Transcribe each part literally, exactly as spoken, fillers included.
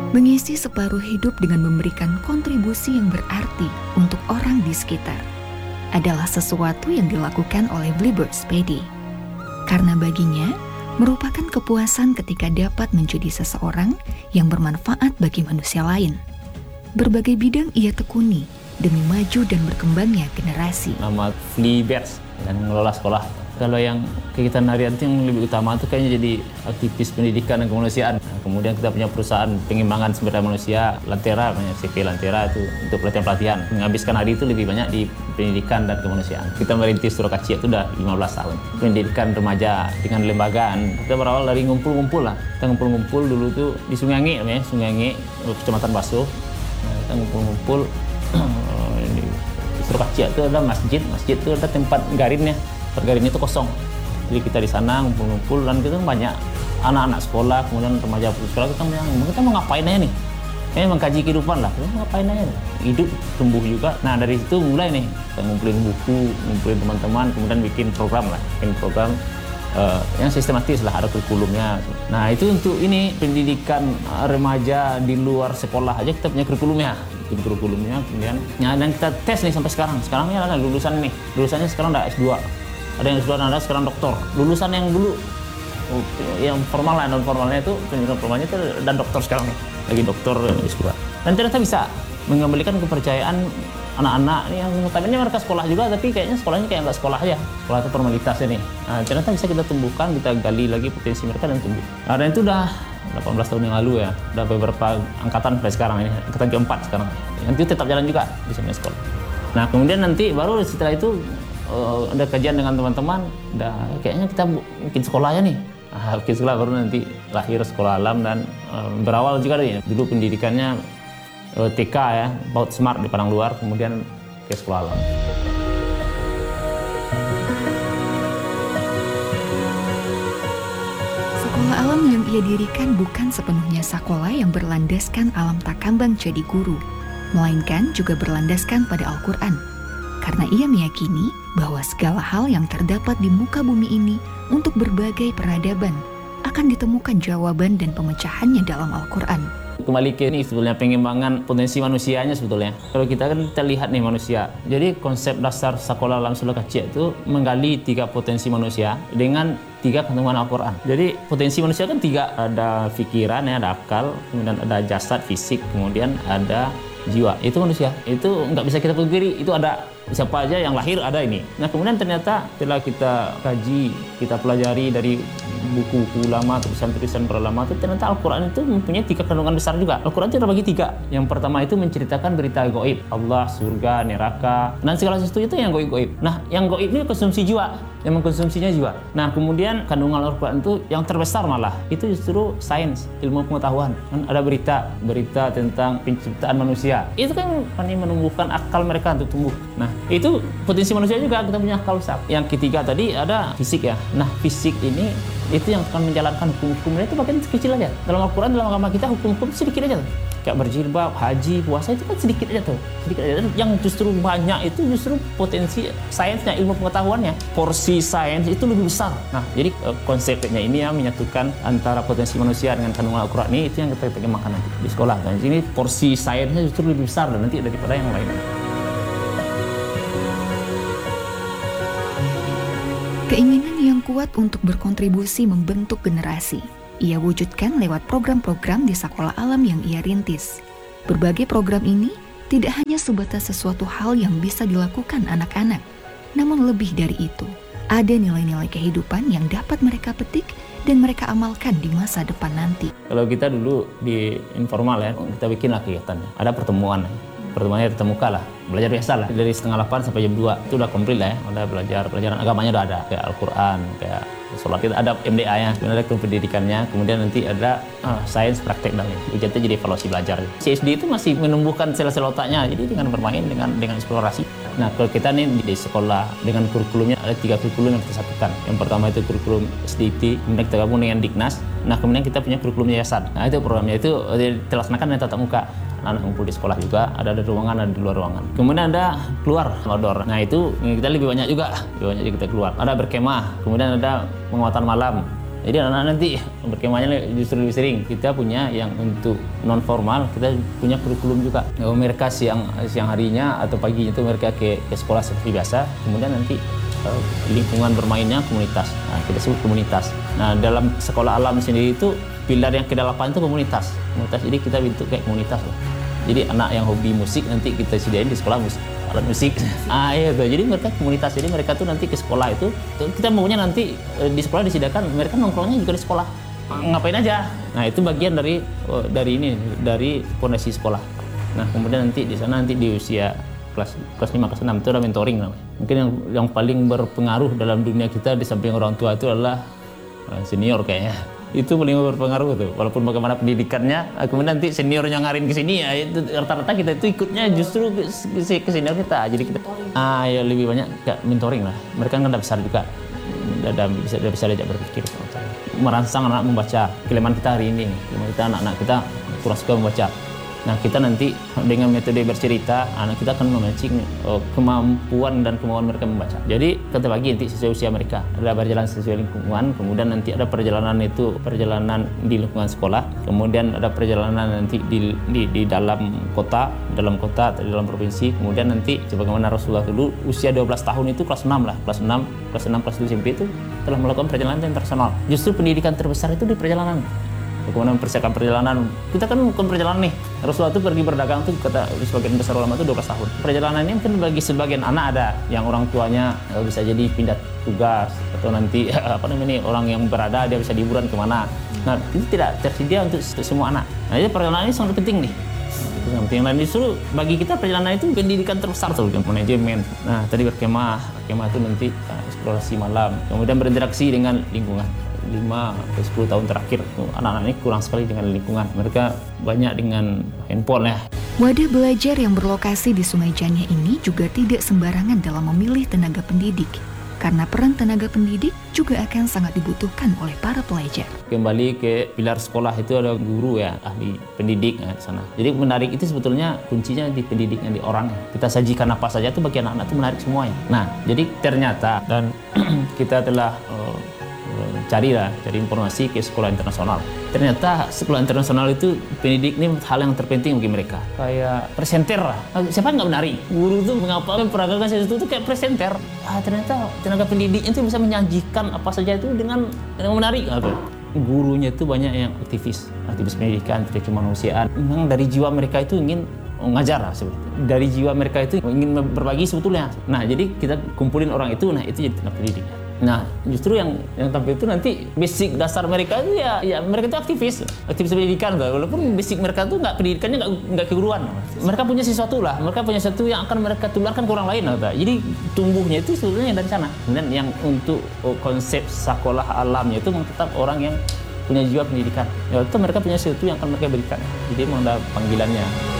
Mengisi separuh hidup dengan memberikan kontribusi yang berarti untuk orang di sekitar adalah sesuatu yang dilakukan oleh Bluebird Speedy. Karena baginya, merupakan kepuasan ketika dapat menjadi seseorang yang bermanfaat bagi manusia lain. Berbagai bidang ia tekuni demi maju dan berkembangnya generasi. Nama Bluebird dan mengelola sekolah. Kalau yang kegiatan harian itu yang lebih utama itu kayaknya jadi aktivis pendidikan dan kemanusiaan. Nah, kemudian kita punya perusahaan pengembangan sumber daya manusia, Lantera, banyak C P Lantera itu untuk pelatihan-pelatihan. Menghabiskan hari itu lebih banyak di pendidikan dan kemanusiaan. Kita merintis Surakarta itu udah lima belas tahun. Pendidikan remaja dengan lembagaan. Kita berawal dari ngumpul-ngumpul lah. Kita ngumpul-ngumpul dulu tuh di Sungai Ange, ya, Sungai Ange, Kecamatan Baso. Nah, kita ngumpul-ngumpul di Surakarta itu ada masjid, masjid itu ada tempat garinnya. Garin itu kosong, jadi kita di sana ngumpul-ngumpul dan kita banyak anak-anak sekolah, kemudian remaja putus sekolah. Kita mau kita mau ngapain aja nih? Kayaknya mengkaji kehidupan lah. Kita mau ngapain aja? Nih? Hidup tumbuh juga. Nah dari situ mulai nih kita ngumpulin buku, ngumpulin teman-teman, kemudian bikin program lah, bikin program uh, yang sistematis lah, ada kurikulumnya. Nah itu untuk ini pendidikan remaja di luar sekolah aja kita punya kurikulumnya. Bikin kurikulumnya, kemudian ya, dan kita tes nih sampai sekarang. Sekarang ini ada lulusan nih, lulusannya sekarang udah S dua. Ada yang sudah ada sekarang doktor. Lulusan yang dulu yang formal lah, non formalnya itu pendidikan formalnya itu dan dokter sekarang nih, lagi dokter S dua. Dan ternyata bisa mengembalikan kepercayaan anak-anak yang notabene mereka sekolah juga, tapi kayaknya sekolahnya kayak nggak sekolah aja, sekolah itu formalitasnya nih. Nah, ternyata bisa kita tumbuhkan, kita gali lagi potensi mereka dan tumbuh. Nah, dan itu udah delapan belas tahun yang lalu ya, udah beberapa angkatan sampai sekarang ini, angkatan keempat sekarang. Nanti tetap jalan juga di sana sekolah. Nah, kemudian nanti baru setelah itu Uh, ada kajian dengan teman-teman, udah kayaknya kita bikin sekolah ya nih. Nah, bikin sekolah baru nanti lahir sekolah alam dan uh, berawal juga dari dulu pendidikannya uh, T K ya, Baut Smart di Padang Luar, kemudian ke sekolah alam. Sekolah alam yang ia dirikan bukan sepenuhnya sekolah yang berlandaskan alam takambang jadi guru, melainkan juga berlandaskan pada Al-Quran. Karena ia meyakini bahwa segala hal yang terdapat di muka bumi ini untuk berbagai peradaban akan ditemukan jawaban dan pemecahannya dalam Al-Quran. Kembali ke ini sebetulnya pengembangan potensi manusianya sebetulnya. Kalau kita kan kita lihat nih manusia. Jadi konsep dasar sekolah alam Surakarta itu menggali tiga potensi manusia dengan tiga kandungan Al-Quran. Jadi potensi manusia kan tiga, ada pikiran, ya, ada akal, kemudian ada jasad, fisik, kemudian ada jiwa. Itu manusia. Itu nggak bisa kita pungkiri. Itu ada. Siapa aja yang lahir ada ini. Nah kemudian ternyata setelah kita kaji, kita pelajari dari buku-buku lama, tulisan-tulisan para ulama itu ternyata Al-Quran itu mempunyai tiga kandungan besar juga. Al-Quran itu ada bagi tiga. Yang pertama itu menceritakan berita gaib, Allah, surga, neraka, dan segala sesuatu itu yang gaib-gaib. Nah yang gaib ini konsumsi jiwa, yang mengkonsumsinya jiwa. Nah kemudian kandungan Al-Quran itu yang terbesar malah itu justru sains, ilmu pengetahuan. Kan ada berita, berita tentang penciptaan manusia. Itu kan menumbuhkan akal mereka untuk tumbuh. Nah itu potensi manusia juga, kita punya akal besar. Yang ketiga tadi ada fisik ya. Nah fisik ini itu yang akan menjalankan hukum-hukumnya itu bagian kecil aja. Dalam Al-Quran, dalam agama kita hukum-hukum sedikit aja tuh. Kayak berjilbab, haji, puasa itu kan sedikit aja tuh. Sedikit aja. Dan yang justru banyak itu justru potensi sainsnya, ilmu pengetahuannya. Porsi sains itu lebih besar. Nah jadi konsepnya ini ya menyatukan antara potensi manusia dengan kandungan Al-Quran ini, itu yang kita kembangkan nanti di sekolah. Dan ini porsi sainsnya justru lebih besar dan nanti daripada yang lain. Keinginan yang kuat untuk berkontribusi membentuk generasi, ia wujudkan lewat program-program di sekolah alam yang ia rintis. Berbagai program ini tidak hanya sebatas sesuatu hal yang bisa dilakukan anak-anak, namun lebih dari itu, ada nilai-nilai kehidupan yang dapat mereka petik dan mereka amalkan di masa depan nanti. Kalau kita dulu di informal ya, kita bikinlah kegiatannya. Ada pertemuan, pertemuannya tetap muka lah. Belajar biasa lah, dari setengah delapan sampai jam dua itu udah komplit lah ya, udah belajar pelajaran agamanya udah ada, kayak Al-Quran, kayak sholat, kita ada M D A-nya, kemudian ada pendidikannya, kemudian nanti ada uh, sains praktek dan ujiannya jadi evaluasi belajar. C S D itu masih menumbuhkan sel-sel otaknya, jadi dengan bermain, dengan dengan eksplorasi. Nah kalau kita nih di, di sekolah dengan kurikulumnya ada tiga kurikulum yang kita satukan. Yang pertama itu kurikulum S D I T, kemudian kita gabung dengan Diknas. Nah kemudian kita punya kurikulum yayasan. Nah itu programnya itu dilaksanakan dengan tatap muka. Anak ngumpul di sekolah juga, ada di ruangan, ada di luar ruangan. Kemudian ada keluar, outdoor. Nah itu kita lebih banyak juga, lebih banyak juga kita keluar. Ada berkemah, kemudian ada penguatan malam, Jadi anak-anak nanti berkemahnya justru lebih sering. Kita punya yang untuk non formal, kita punya kurikulum juga. Mereka siang siang harinya atau paginya itu mereka ke, ke sekolah seperti biasa. Kemudian nanti uh, lingkungan bermainnya komunitas. Nah, kita sebut komunitas. Nah, dalam sekolah alam sendiri itu pilar yang kedelapan itu komunitas. Komunitas jadi kita bentuk kayak komunitas loh. Jadi anak yang hobi musik nanti kita sediain di sekolah musik, alat musik. Ah iya tuh. Jadi mereka komunitas. Jadi mereka tuh nanti ke sekolah itu kita maunya nanti di sekolah disediakan mereka nongkrongnya juga di sekolah. Ngapain aja. Nah, itu bagian dari dari ini dari fondasi sekolah. Nah, kemudian nanti di sana nanti di usia kelas kelas lima kelas enam itu ada mentoring namanya. Mungkin yang yang paling berpengaruh dalam dunia kita di samping orang tua itu adalah senior kayaknya. Itu paling berpengaruh tuh, walaupun bagaimana pendidikannya, kemudian nanti seniornya ngarin ke sini ya, itu rata-rata kita itu ikutnya justru ke, ke senior kita, jadi kita ah ya lebih banyak kayak mentoring lah. Mereka kan udah besar juga, udah bisa udah bisa diajak berpikir, merangsang anak membaca. Kelemahan kita hari ini, kelemahan kita anak-anak kita kurang suka membaca. Nah, kita nanti dengan metode bercerita, anak kita akan memancing uh, kemampuan dan kemauan mereka membaca. Jadi, kita bagi nanti sesuai usia mereka. Ada perjalanan sesuai lingkungan, kemudian nanti ada perjalanan itu perjalanan di lingkungan sekolah, kemudian ada perjalanan nanti di, di, di dalam kota, dalam kota atau di dalam provinsi, kemudian nanti sebagaimana Rasulullah dulu, usia dua belas tahun itu kelas enam lah, kelas enam, kelas enam, kelas tujuh S M P itu telah melakukan perjalanan internasional. Justru pendidikan terbesar itu di perjalanan. Kemudian mempersiapkan perjalanan, kita kan bukan perjalanan nih. Rasulullah itu pergi berdagang tuh kata sebagian besar ulama itu dua belas tahun. Perjalanan ini mungkin bagi sebagian anak ada yang orang tuanya bisa jadi pindah tugas atau nanti apa namanya orang yang berada dia bisa liburan kemana. Nah, itu tidak tersedia untuk semua anak. Nah, jadi perjalanan ini sangat penting nih. Yang penting lain justru bagi kita perjalanan itu pendidikan terbesar tuh, manajemen. Nah, tadi berkemah, berkemah itu nanti uh, eksplorasi malam, kemudian berinteraksi dengan lingkungan. lima ke sepuluh tahun terakhir anak-anak ini kurang sekali dengan lingkungan. Mereka banyak dengan handphone ya. Wadah belajar yang berlokasi di Sungai Janyah ini juga tidak sembarangan dalam memilih tenaga pendidik. Karena peran tenaga pendidik juga akan sangat dibutuhkan oleh para pelajar. Kembali ke pilar sekolah itu ada guru ya, ahli pendidik ya, di sana. Jadi menarik itu sebetulnya kuncinya di pendidiknya, di orang. Kita sajikan apa saja itu bagi anak-anak itu menarik semuanya. Nah, jadi ternyata dan kita telah uh, carilah, cari informasi ke sekolah internasional. Ternyata sekolah internasional itu pendidik ini hal yang terpenting bagi mereka. Kayak presenter lah. Siapa nggak menari? Guru tuh mengapa memperagakan sesuatu itu kayak presenter. Ah, ternyata tenaga pendidik itu bisa menyajikan apa saja itu dengan dengan menarik. Gitu. Gurunya itu banyak yang aktivis, aktivis pendidikan, aktivis kemanusiaan. Memang dari jiwa mereka itu ingin ngajar lah sebetulnya. Dari jiwa mereka itu ingin berbagi sebetulnya. Nah, jadi kita kumpulin orang itu, nah itu jadi tenaga pendidik. Nah, justru yang yang tampil itu nanti basic dasar mereka itu ya, ya mereka itu aktivis, aktivis pendidikan, walaupun basic mereka itu nggak pendidikannya nggak nggak keguruan. Mereka punya sesuatu lah, mereka punya sesuatu yang akan mereka tularkan ke orang lain. Lah. Jadi tumbuhnya itu sebetulnya dari sana. Kemudian yang untuk oh, konsep sekolah alamnya itu memang tetap orang yang punya jiwa pendidikan. Ya, itu mereka punya sesuatu yang akan mereka berikan. Jadi memang ada panggilannya.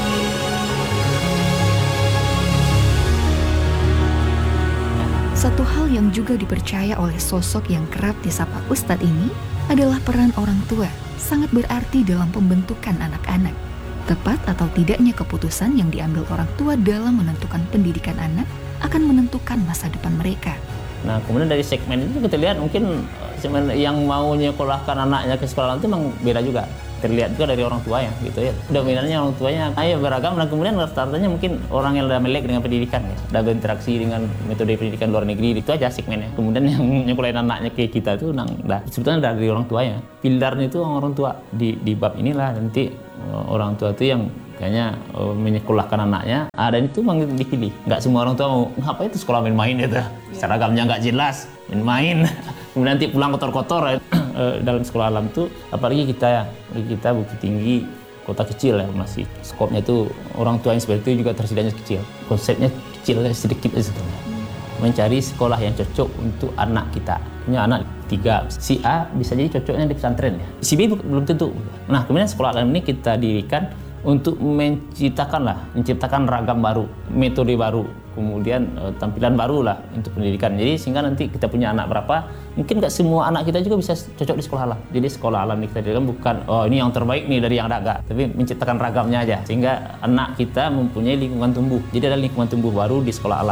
Satu hal yang juga dipercaya oleh sosok yang kerap disapa Ustadz ini adalah peran orang tua sangat berarti dalam pembentukan anak-anak. Tepat atau tidaknya keputusan yang diambil orang tua dalam menentukan pendidikan anak akan menentukan masa depan mereka. Nah, kemudian dari segmen itu kita lihat mungkin segmen yang mau nyekolahkan anaknya ke sekolah itu memang beda juga. Terlihat juga dari orang tua ya, gitu ya. Dominannya orang tuanya, ayo beragam, dan kemudian rata-ratanya mungkin orang yang udah melek dengan pendidikan ya, udah berinteraksi dengan metode pendidikan luar negeri, itu aja segmennya. Kemudian yang nyekolahin anaknya ke kita itu, nah, dah, sebetulnya dari orang tuanya. Pilarnya itu orang tua. Di, di bab inilah nanti orang tua itu yang kayaknya uh, menyekolahkan anaknya, ah, dan itu memang dipilih. Nggak semua orang tua mau, ngapa itu sekolah main-main itu, seragamnya nggak jelas, main-main. Kemudian nanti pulang kotor-kotor ya. Dalam sekolah alam itu, apalagi kita ya, kita Bukit Tinggi, kota kecil ya, masih skopnya itu orang tua yang seperti itu juga tersedianya kecil. Konsepnya kecil sedikit aja sebetulnya. Mencari sekolah yang cocok untuk anak kita. Punya anak tiga, si A bisa jadi cocoknya di pesantren ya. Si B belum tentu. Nah, kemudian sekolah alam ini kita dirikan untuk menciptakan lah, menciptakan ragam baru, metode baru, kemudian uh, tampilan baru lah untuk pendidikan. Jadi sehingga nanti kita punya anak berapa, mungkin nggak semua anak kita juga bisa cocok di sekolah alam. Jadi sekolah alam ini kita dirikan bukan, oh ini yang terbaik nih dari yang ada, enggak, tapi menciptakan ragamnya aja, sehingga anak kita mempunyai lingkungan tumbuh. Jadi ada lingkungan tumbuh baru di sekolah alam.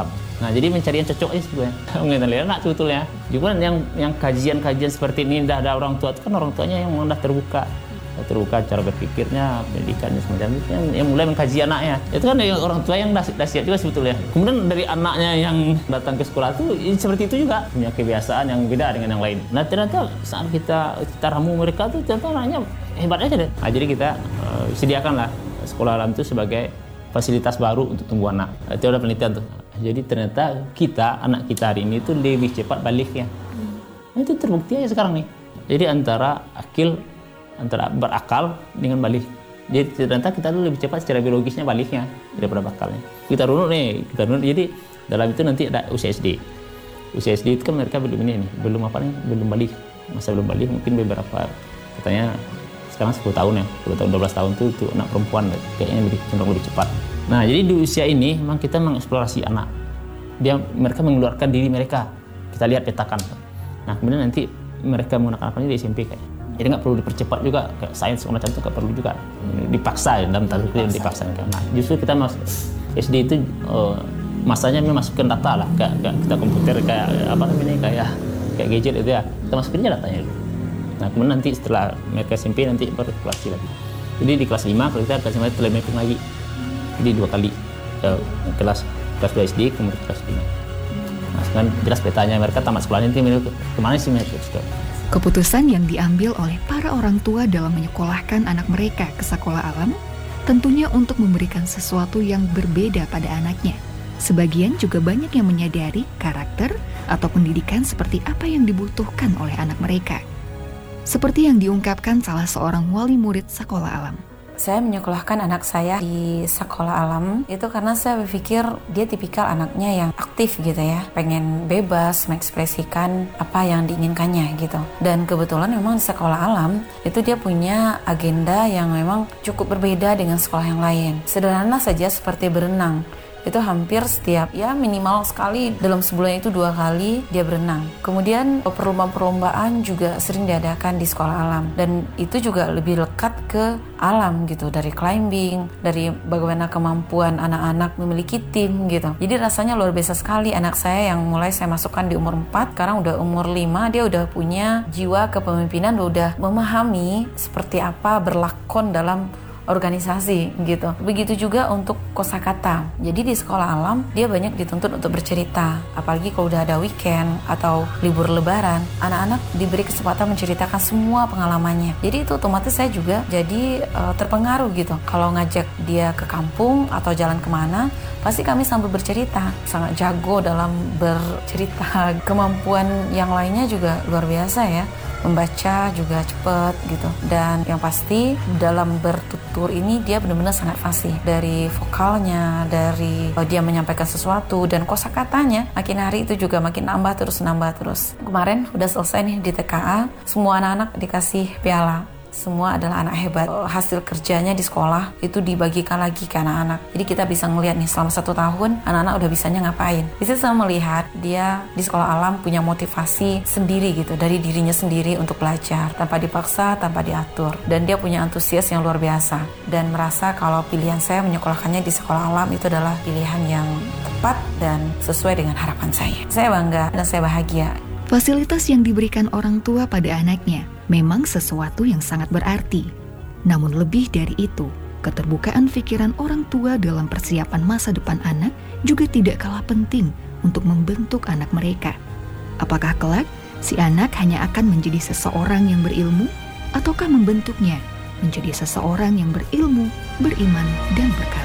Nah, jadi mencari yang cocok aja sebetulnya. Mengenali anak sebetulnya. Juga yang yang kajian-kajian seperti ini dah ada orang tua itu kan orang tuanya yang udah terbuka. Terbuka cara berpikirnya, pendidikannya semacam itu yang, yang mulai mengkaji anaknya. Itu kan dari orang tua yang dah, dah siap juga sebetulnya. Kemudian dari anaknya yang datang ke sekolah itu seperti itu juga punya kebiasaan yang beda dengan yang lain. Nah, ternyata saat kita kita ramu mereka tuh ternyata anaknya hebat aja deh. Nah, jadi kita uh, sediakanlah sekolah alam itu sebagai fasilitas baru untuk tumbuh anak. Itu ada penelitian tuh. Jadi ternyata kita, anak kita hari ini tuh lebih cepat baliknya. Nah, itu terbukti aja sekarang nih. Jadi antara akil antara berakal dengan balik. Jadi ternyata kita tuh lebih cepat secara biologisnya baliknya daripada bakalnya. Kita runut nih, kita runut. Jadi dalam itu nanti ada usia S D. Usia S D itu kan mereka belum ini nih, belum apa nih, belum balik. Masa belum balik mungkin beberapa katanya sekarang sepuluh tahun ya, sepuluh tahun, dua belas tahun tuh untuk anak perempuan kayaknya lebih cenderung lebih cepat. Nah, jadi di usia ini memang kita mengeksplorasi anak. Dia mereka mengeluarkan diri mereka. Kita lihat petakan. Nah, kemudian nanti mereka menggunakan apa ini di S M P kayaknya. Jadi nggak perlu dipercepat juga, kayak sains semacam itu nggak perlu juga dipaksa ya, dalam tanda kutip dipaksa. Nah, justru kita mas S D itu uh, masanya memasukkan data lah, kayak, kayak kita komputer kayak apa namanya kayak kayak gadget itu ya, kita masukin aja datanya dulu. Nah, kemudian nanti setelah mereka S M P nanti baru kelas lagi. Jadi di kelas lima kalau kita kelas lima telemeping lagi, jadi dua kali uh, kelas kelas dua S D kemudian kelas lima. Nah, sekarang jelas petanya mereka tamat sekolahnya nanti mereka kemana sih mereka sudah. Keputusan yang diambil oleh para orang tua dalam menyekolahkan anak mereka ke sekolah alam tentunya untuk memberikan sesuatu yang berbeda pada anaknya. Sebagian juga banyak yang menyadari karakter atau pendidikan seperti apa yang dibutuhkan oleh anak mereka. Seperti yang diungkapkan salah seorang wali murid sekolah alam. Saya menyekolahkan anak saya di sekolah alam itu karena saya berpikir dia tipikal anaknya yang aktif gitu ya, pengen bebas mengekspresikan apa yang diinginkannya gitu. Dan kebetulan memang di sekolah alam itu dia punya agenda yang memang cukup berbeda dengan sekolah yang lain. Sederhana saja seperti berenang. Itu hampir setiap, ya minimal sekali dalam sebulan itu dua kali dia berenang. Kemudian perlombaan-perlombaan juga sering diadakan di sekolah alam. Dan itu juga lebih lekat ke alam gitu, dari climbing, dari bagaimana kemampuan anak-anak memiliki tim gitu. Jadi rasanya luar biasa sekali. Anak saya yang mulai saya masukkan di umur empat, sekarang udah umur lima, dia udah punya jiwa kepemimpinan, udah memahami seperti apa berlakon dalam organisasi gitu. Begitu juga untuk kosakata. Jadi di sekolah alam dia banyak dituntut untuk bercerita. Apalagi kalau udah ada weekend atau libur lebaran, anak-anak diberi kesempatan menceritakan semua pengalamannya. Jadi itu otomatis saya juga jadi uh, terpengaruh gitu. Kalau ngajak dia ke kampung atau jalan kemana, pasti kami sambil bercerita. Sangat jago dalam bercerita. Kemampuan yang lainnya juga luar biasa ya. Membaca juga cepet gitu. Dan yang pasti dalam bertutur ini dia benar-benar sangat fasih. Dari vokalnya, dari uh, dia menyampaikan sesuatu, dan kosakatanya makin hari itu juga makin nambah terus nambah terus. Kemarin udah selesai nih di T K A, semua anak-anak dikasih piala. Semua adalah anak hebat. Hasil kerjanya di sekolah itu dibagikan lagi ke anak-anak. Jadi kita bisa ngelihat nih selama satu tahun anak-anak udah bisanya ngapain. Di situ saya melihat dia di sekolah alam punya motivasi sendiri gitu dari dirinya sendiri untuk belajar tanpa dipaksa, tanpa diatur. Dan dia punya antusias yang luar biasa dan merasa kalau pilihan saya menyekolahkannya di sekolah alam itu adalah pilihan yang tepat dan sesuai dengan harapan saya. Saya bangga dan saya bahagia. Fasilitas yang diberikan orang tua pada anaknya memang sesuatu yang sangat berarti. Namun lebih dari itu, keterbukaan pikiran orang tua dalam persiapan masa depan anak juga tidak kalah penting untuk membentuk anak mereka. Apakah kelak si anak hanya akan menjadi seseorang yang berilmu, ataukah membentuknya menjadi seseorang yang berilmu, beriman, dan berkarakter?